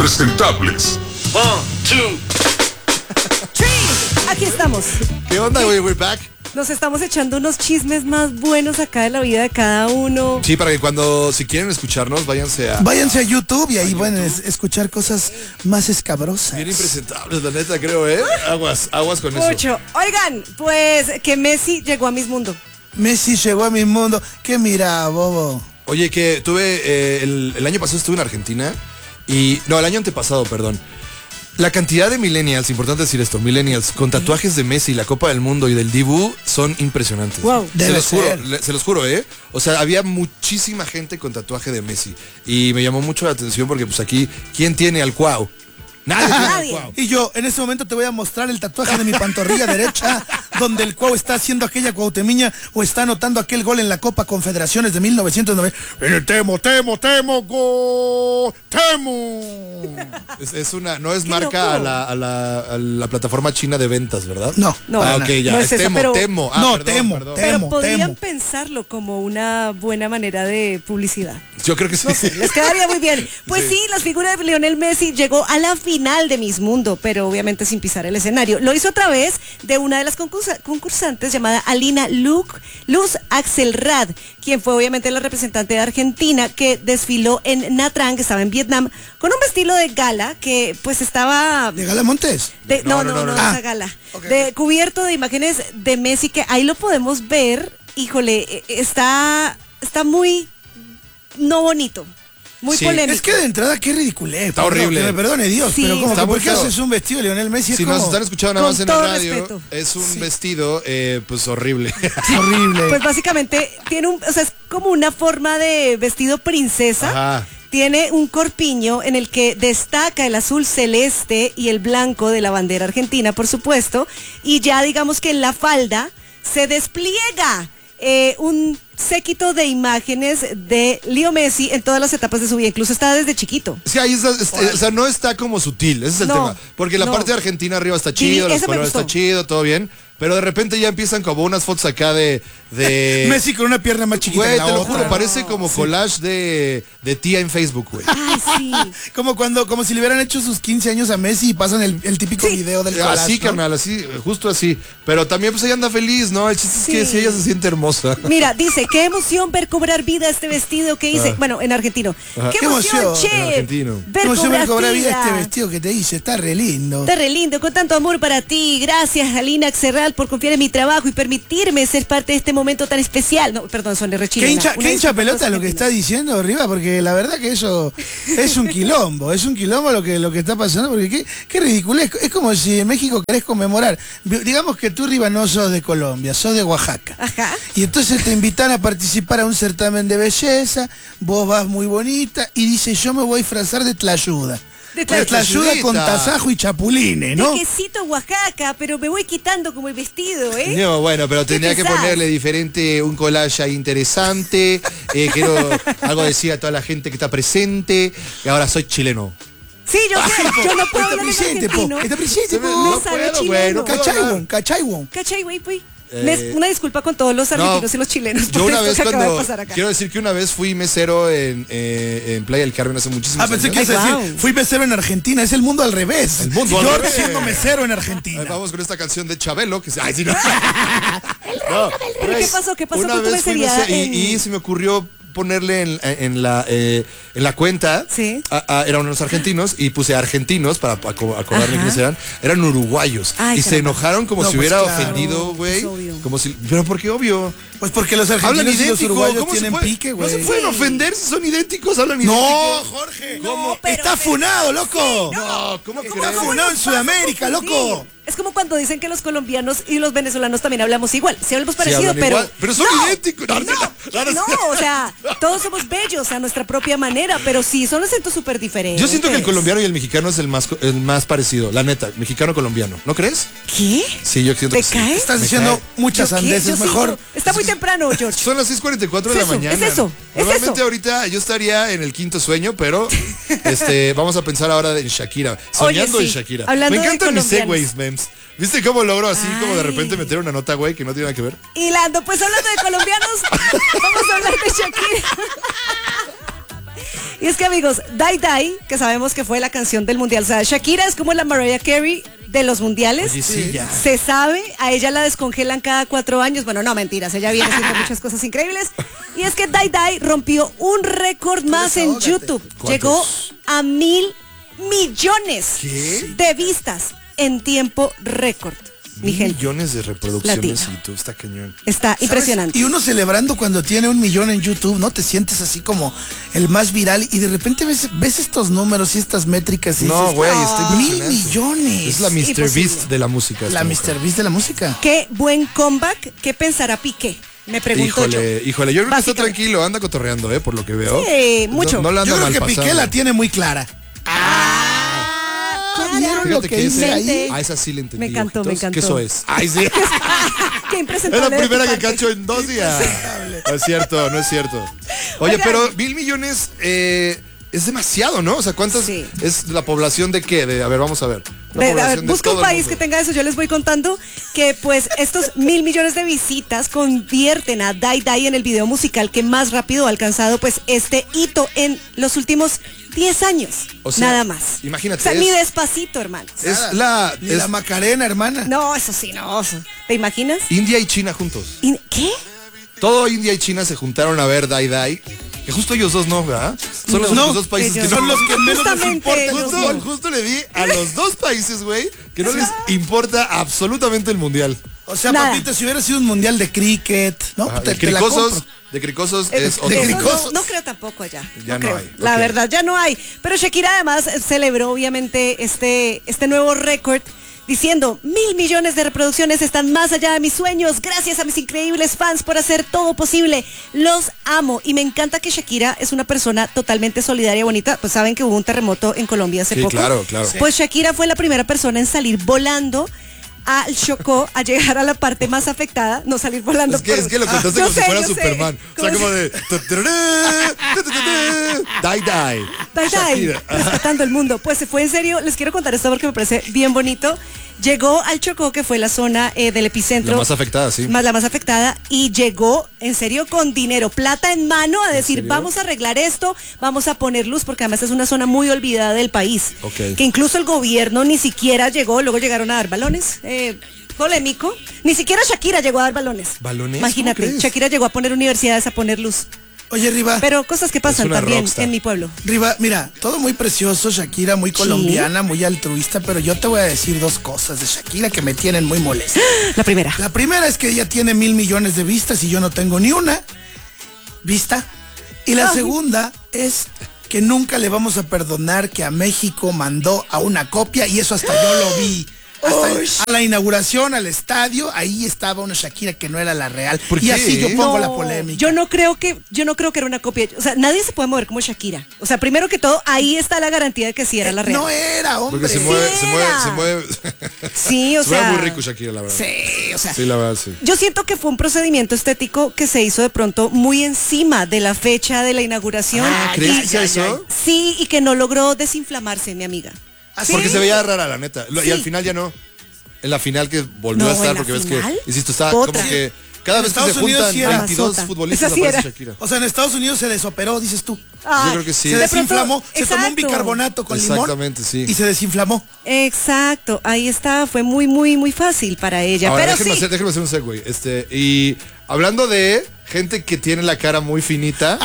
impresentables. 1, 2, 3. Aquí estamos. ¿Qué onda, güey? We're back. Nos estamos echando unos chismes más buenos acá de la vida de cada uno. Sí, para que si quieren escucharnos, váyanse a YouTube y ahí pueden escuchar cosas más escabrosas. Bien impresentables, la neta, creo, ¿eh? Aguas con Mucho. eso. Oigan, pues que Messi llegó a Miss Mundo. Messi llegó a mi mundo. ¿Qué mira, bobo? Oye, que tuve, el año pasado estuve en Argentina no, el año antepasado, perdón. La cantidad de millennials, importante decir esto, millennials con tatuajes de Messi, la Copa del Mundo y del Dibu son impresionantes. Wow. Se los juro, ¿eh? O sea, había muchísima gente con tatuaje de Messi y me llamó mucho la atención porque pues aquí, ¿quién tiene al Cuau? Nadie. Cuau. Y yo, en este momento te voy a mostrar el tatuaje de mi pantorrilla derecha, donde el Cuau está haciendo aquella cuautemiña o está anotando aquel gol en la Copa Confederaciones de 1990. Temo, go, temo. No es Qué marca loco. a la plataforma china de ventas, ¿verdad? No. Ok, ya, no es es esa, Temo, pero- Temo. No, Perdón. Pero podrían temo. pensarlo como una buena manera de publicidad. Yo creo que sí. No sé, les quedaría muy bien. Pues sí, la figura de Lionel Messi llegó a la final de Miss Mundo, pero obviamente sin pisar el escenario. Lo hizo a través de una de las concursantes llamada Alina Luz Axelrad, quien fue obviamente la representante de Argentina que desfiló en Nha Trang, que estaba en Vietnam, con un vestido de gala que pues estaba... ¿De Gala Montes? No, no. esa gala. Cubierto de imágenes de Messi, que ahí lo podemos ver. Híjole, está muy no bonito, muy Sí, polémico. Es que de entrada, qué ridiculez. Está perdón, horrible. Que me perdone Dios, Sí. pero como Está que muy ¿por qué feo. haces un vestido de Lionel Messi? Es Si como nos están escuchando nada más Con en la todo radio, respeto. es un vestido, pues horrible. horrible. Pues básicamente tiene es como una forma de vestido princesa. Ajá. Tiene un corpiño en el que destaca el azul celeste y el blanco de la bandera argentina, por supuesto, y ya digamos que en la falda se despliega un séquito de imágenes de Leo Messi en todas las etapas de su vida, incluso está desde chiquito. Sí, ahí está, o sea, no está como sutil, ese es el No, tema. Porque la no. parte de Argentina arriba está Sí, chido, los eso me colores gustó. está chido, todo bien. Pero de repente ya empiezan como unas fotos acá de Messi con una pierna más chiquita güey, que la te lo otra. juro, parece como collage de tía en Facebook, güey. Ay, sí. Como si le hubieran hecho sus 15 años a Messi y pasan el típico video del collage, Así, ¿no? carnal, así, justo así. Pero también pues ella anda feliz, ¿no? El chiste es que Sí. sí, ella se siente hermosa. Mira, dice, qué emoción ver cobrar vida este vestido que hice. Bueno, en argentino. Ajá. Qué Qué emoción, emoción, che. en argentino. Ver Como si me cobrar cobra vida vida. este vestido que te hice, está re lindo. Está re lindo, con tanto amor para ti. Gracias, Alina Axelrad, por confiar en mi trabajo y permitirme ser parte de este momento tan especial. No, perdón, son de ¿Qué rechilena. hincha, Una qué hincha disculpa a pelota los lo que está argentinos. diciendo arriba? Porque la verdad que eso es un quilombo lo que está pasando, porque qué ridículo es como si en México querés conmemorar, digamos que tú arriba no sos de Colombia, sos de Oaxaca. Ajá. Y entonces te invitan a participar a un certamen de belleza, vos vas muy bonita y dices yo me voy a disfrazar de tlayuda. De De tlayuda con tasajo y chapulines, ¿no? De quesito Oaxaca, pero me voy quitando como el vestido, ¿eh? No, bueno, pero ¿Qué tenía que pensás? ponerle diferente, un collage ahí interesante. Algo decía a toda la gente que está presente. Y ahora soy chileno. Sí, yo sé, yo no puedo Está hablar en presente, po. argentino. Está presente, po. No No sale puedo, chileno. güey, no puedo. Cachaiwon. ¿Cachai, güey, pues? Eh, Una disculpa con todos los argentinos y los chilenos. Yo por una esto vez que acaba de cuando pasar acá. quiero decir que una vez fui mesero en Playa del Carmen hace muchísimos Pensé que años. ibas a Wow. decir, fui mesero en Argentina, es el mundo al revés. El mundo al Yo revés. siendo mesero en Argentina. Vamos con esta canción de Chabelo que ay, sí, no. No, ¿Pero pues, qué pasó? ¿Qué pasó una con tu vez fui mesería mesero en- y se me ocurrió ponerle en la cuenta, Sí. eran unos argentinos y puse argentinos para acordarme Ajá. quiénes eran, eran uruguayos Ay, y se caramba. enojaron como No, si pues hubiera claro. ofendido, güey, Pues obvio. como si, pero ¿por qué obvio? Pues porque los Hablan argentinos y los idéntico, uruguayos ¿cómo se tienen puede? pique, No güey. se pueden ofender si son idénticos, hablan No, idéntico. Jorge. No, pero- Está funado, loco. No, ¿cómo Está crees? funado en Sudamérica, loco. Es como cuando dicen que los colombianos y los venezolanos también hablamos igual. Sí hablamos Sí, parecido, hablan pero... igual, pero son idénticos. No, o sea, todos somos bellos a nuestra propia manera, pero sí, son acentos súper diferentes. Yo siento que el colombiano y el mexicano es el más parecido, la neta, mexicano-colombiano, ¿no crees? ¿Qué? Sí, yo siento ¿Te que sí. cae? Estás Me diciendo cae. muchas ¿Yo qué? sandeces, Yo mejor. sigo- Está muy temprano, George. Son las 6:44 de Es la eso, mañana. es eso, es Normalmente eso. ahorita yo estaría en el quinto sueño, pero vamos a pensar ahora en Shakira. Soñando sí, en Shakira. hablando Me de encantan mis colombianos. segways, memes. ¿Viste cómo logro así como de Ay. repente meter una nota, güey, que no tiene nada que ver? Hilando, pues hablando de colombianos, vamos a hablar de Shakira. Y es que, amigos, Die Die, que sabemos que fue la canción del mundial, o sea, Shakira es como la Mariah Carey de los mundiales. Oye, sí, ya. Se sabe, a ella la descongelan cada 4 años. Bueno, no, mentiras, ella viene haciendo muchas cosas increíbles. Y es que Die Die rompió un récord más en YouTube. ¿Cuántos? Llegó a 1.000 millones ¿Qué? de vistas en tiempo récord. Mi gente, Millones de reproducciones Latina. y tú, está cañón. está ¿Sabes? impresionante. Y uno celebrando cuando tiene 1 millón en YouTube, ¿no? Te sientes así como el más viral y de repente ves estos números y estas métricas y No, dices, güey, está 1.000 impresionante. millones. Es la Mr. Imposible. Beast de la música. La esta mujer. Mr. Beast de la música. Qué buen comeback. ¿Qué pensará Piqué? Me pregunto Híjole, yo. híjole, yo creo que está Básicamente. tranquilo, anda cotorreando, por lo que veo. Sí, mucho. No la anda Yo creo mal que pasando. Piqué la tiene muy clara. ¿Ya vieron lo Fíjate que que hice ahí? ese- A esa sí le entendí. Me encantó, ojitos. me encantó. Que eso es. Ay, sí. Qué Es impresentable. la de tu primera que parte. cacho en 2 días. No es cierto, no es cierto. Oye, Oigan. pero 1.000 millones es demasiado, ¿no? O sea, ¿cuántas Sí. es la población de qué? A ver, vamos a ver. La A población ver, de busca un todo el país mundo. que tenga eso. Yo les voy contando que pues estos 1.000 millones de visitas convierten a Die Die en el video musical que más rápido ha alcanzado pues este hito en los últimos 10 años. O sea, nada más. imagínate, O sea, es- ni Despacito, hermanos. Es Ni la Macarena, hermana. No, eso sí, no. ¿Te imaginas? India y China juntos. ¿Qué? Todo India y China se juntaron a ver Die Die. Que justo ellos dos no, ¿verdad? Son los No, únicos dos países ellos que no. son los que menos les Justamente importa. ellos Justo, no. justo le di a los dos países, güey, que no les importa absolutamente el mundial. O sea, Nada. papito, si hubiera sido un mundial de cricket, ¿no? Ajá, Te la compro. de cricosos Eh, es otro. de eso cricosos. no creo tampoco allá. Ya no creo. hay, La ok. verdad, ya no hay. Pero Shakira además celebró obviamente este nuevo récord diciendo 1.000 millones de reproducciones están más allá de mis sueños. Gracias a mis increíbles fans por hacer todo posible. Los amo. Y me encanta que Shakira es una persona totalmente solidaria y bonita. Pues saben que hubo un terremoto en Colombia hace Sí, poco. claro, claro. Pues Shakira fue la primera persona en salir volando al Chocó, a llegar a la parte más afectada, no salir volando. Es que lo contaste Yo como si sé, fuera yo sé. Superman. O sea, como de. Die Die. Die Die, Shakira. rescatando el mundo. Pues se fue en serio, les quiero contar esto porque me parece bien bonito. Llegó al Chocó, que fue la zona del epicentro. La más afectada, sí. La más afectada, y llegó en serio con dinero, plata en mano, a decir, serio? vamos a arreglar esto, vamos a poner luz, porque además es una zona muy olvidada del país. Ok. Que incluso el gobierno ni siquiera llegó, luego llegaron a dar balones. Polémico. Ni siquiera Shakira llegó a dar balones. ¿Balones? Imagínate, ¿Cómo crees? Shakira llegó a poner universidades, a poner luz. Oye, Riva. Pero cosas que pasan una también rockstar. en mi pueblo. Riva, mira, todo muy precioso, Shakira muy colombiana, muy altruista, pero yo te voy a decir dos cosas de Shakira que me tienen muy molesta. La primera. La primera es que ella tiene 1.000 millones de vistas y yo no tengo ni una vista. Y la segunda es que nunca le vamos a perdonar que a México mandó a una copia y eso hasta yo lo vi. Hasta a la inauguración, al estadio, ahí estaba una Shakira que no era la real. ¿Por Y qué? así yo pongo la No, polémica. Yo no creo que era una copia. O sea, nadie se puede mover como Shakira. O sea, primero que todo, ahí está la garantía de que sí era la real. No era, hombre. Porque se mueve, Sí se mueve, era. se mueve. Sí, o Se mueve sea. muy rico Shakira, la verdad. Sí, o sea. Sí, la verdad, sí. Yo siento que fue un procedimiento estético que se hizo de pronto muy encima de la fecha de la inauguración. ¿Crees que sea eso? Sí, y que no logró desinflamarse, mi amiga. Así Porque se veía rara, la neta. Y Sí. al final ya no. En la final que volvió No, a estar, ¿en la porque ves final? que, insisto, está Otra. como que cada En vez que se Estados Unidos juntan sí era 22 Mazota. futbolistas Esa sí aparece era. Shakira. O sea, en Estados Unidos se desoperó, dices tú. Ay, Yo creo que sí. Se de pronto- desinflamó, se tomó un exacto. bicarbonato con limón. Exactamente, sí. Y se desinflamó. Exacto, ahí está, fue muy, muy, muy fácil para ella. Ahora, pero déjenme, sí, déjenme hacer un segue. Y hablando de gente que tiene la cara muy finita,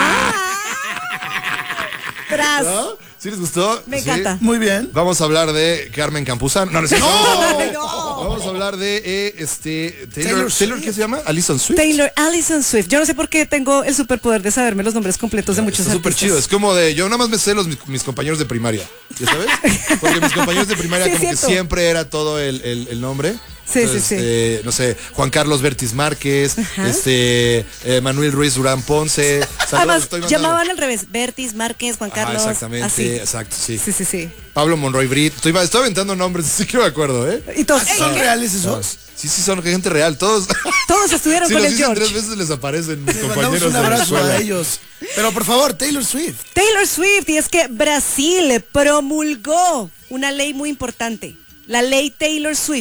tras. ¿no? ¿Sí les gustó? Me ¿Sí? encanta. Muy bien. Vamos a hablar de Carmen Campuzano. No, no, es cierto. No. Vamos a hablar de Taylor Taylor, ¿qué se llama? Alison Swift. Taylor Allison Swift. Yo no sé por qué tengo el superpoder de saberme los nombres completos de muchos Está súper artistas. chido. Es como de, yo nada más me sé mis compañeros de primaria. ¿Ya sabes? Porque mis compañeros de primaria Sí, es como que cierto. siempre era todo el nombre. Sí, sí, No sé, Juan Carlos Bertis Márquez, Ajá. Manuel Ruiz Durán Ponce. Saludos, Además, estoy mandando. llamaban al revés. Bertis, Márquez, Juan Ajá, Carlos. exactamente, así. exacto, sí. Sí, sí, sí. Pablo Monroy Brit. Estoy aventando nombres, sí que me acuerdo, ¿eh? Y todos, ¿Son ¡ey! reales esos? Sí, son gente real, todos. Todos estuvieron Si con los el dicen George. 3 veces les aparecen mis Les mandamos compañeros un de la abrazo escuela. a ellos. Pero por favor, Taylor Swift. Taylor Swift, y es que Brasil promulgó una ley muy importante, la ley Taylor Swift,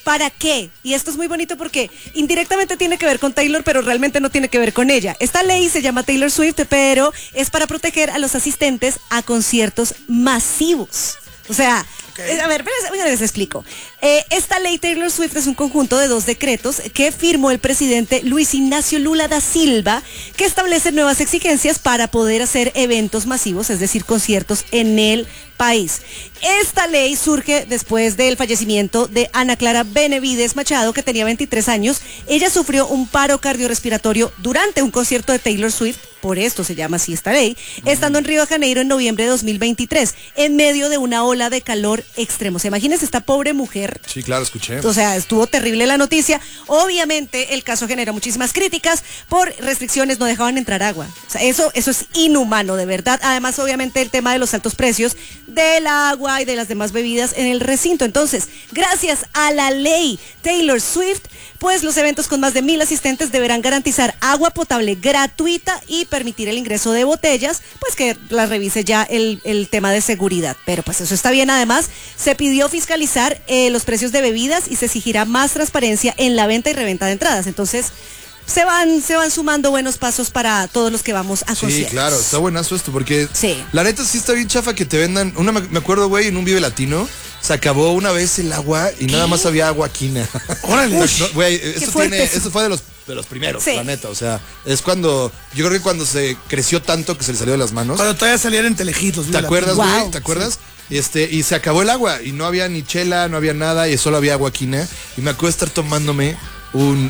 ¿Para qué? Y esto es muy bonito porque indirectamente tiene que ver con Taylor, pero realmente no tiene que ver con ella. Esta ley se llama Taylor Swift, pero es para proteger a los asistentes a conciertos masivos. O sea, a ver, les explico. Esta ley Taylor Swift es un conjunto de 2 decretos que firmó el presidente Luis Ignacio Lula da Silva, que establece nuevas exigencias para poder hacer eventos masivos, es decir, conciertos en el país. Esta ley surge después del fallecimiento de Ana Clara Benavides Machado, que tenía 23 años. Ella sufrió un paro cardiorrespiratorio durante un concierto de Taylor Swift, por esto se llama así esta ley, estando en Río de Janeiro en noviembre de 2023, en medio de una ola de calor extremo. ¿Se imagínense esta pobre mujer? Sí, claro, escuché. O sea, estuvo terrible la noticia. Obviamente el caso generó muchísimas críticas por restricciones, no dejaban entrar agua. O sea, eso es inhumano, de verdad. Además, obviamente el tema de los altos precios del agua y de las demás bebidas en el recinto. Entonces, gracias a la ley Taylor Swift, pues los eventos con más de 1,000 asistentes deberán garantizar agua potable gratuita y permitir el ingreso de botellas, pues que las revise ya el tema de seguridad. Pero pues eso está bien. Además, se pidió fiscalizar los precios de bebidas y se exigirá más transparencia en la venta y reventa de entradas. Entonces, se van sumando buenos pasos para todos los que vamos a conciertos. Sí, claro, está buenazo esto, porque sí, la neta sí está bien chafa que te vendan. Me acuerdo, güey, en un Vive Latino, se acabó una vez el agua y nada más había agua quina. Órale. No, güey, esto fue de los primeros, sí, la neta. O sea, es cuando, yo creo que cuando se creció tanto que se le salió de las manos. Cuando todavía salían en Telehit los ¿Te acuerdas, güey? Wow. ¿Te acuerdas? Sí. Y se acabó el agua y no había ni chela, no había nada y solo había agua quina. Y me acuerdo de estar tomándome un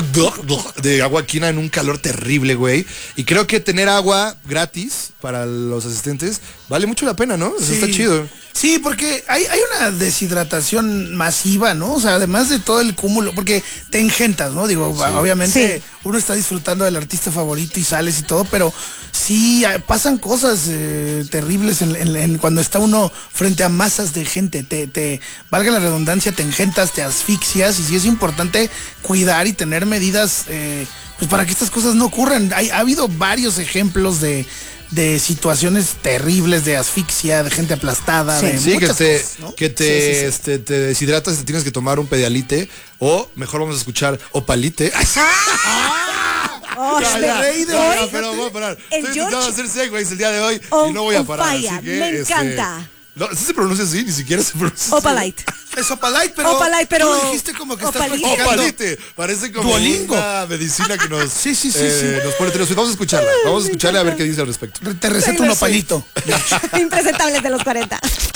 de agua quina en un calor terrible, güey. Y creo que tener agua gratis para los asistentes vale mucho la pena, ¿no? Eso Sí. está chido. Sí, porque hay una deshidratación masiva, ¿no? O sea, además de todo el cúmulo, porque te engentas, ¿no? Digo, obviamente Sí. uno está disfrutando del artista favorito y sales y todo, pero sí pasan cosas terribles cuando está uno frente a masas de gente. Valga la redundancia, te engentas, te asfixias y sí es importante cuidar y tener medidas pues para que estas cosas no ocurran. Ha habido varios ejemplos de situaciones terribles de asfixia, de gente aplastada, Sí. de Sí, muchas cosas, ¿no? que te deshidratas, te tienes que tomar un Pedialite o mejor vamos a escuchar Opalite. Oh, Pero voy a parar. el Estoy intentando George hacer segways el día de hoy on- y no voy a on parar. fire. Así que, Me encanta. No, sí se pronuncia así, ni siquiera se pronuncia así. Opalite. Es Opalite, pero pero tú dijiste como que estás Opalite. practicando. Opalite, parece como Duolingo. una medicina que nos, Sí. nos pone tensos. Vamos a escucharla, a ver qué dice al respecto. Te receto un opalito. Impresentables de los 40.